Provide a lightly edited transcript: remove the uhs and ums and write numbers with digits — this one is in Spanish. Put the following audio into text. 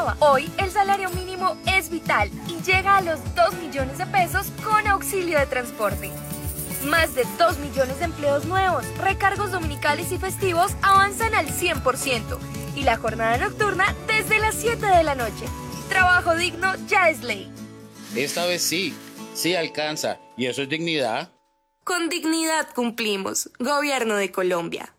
Nicaragua. Hoy el salario mínimo es vital y llega a los 2 millones de pesos con auxilio de transporte. Más de 2 millones de empleos nuevos, recargos dominicales y festivos avanzan al 100% y la jornada nocturna desde las 7 de la noche. Trabajo digno ya es ley. Esta vez sí alcanza. ¿Y eso es dignidad? Con dignidad cumplimos. Gobierno de Colombia.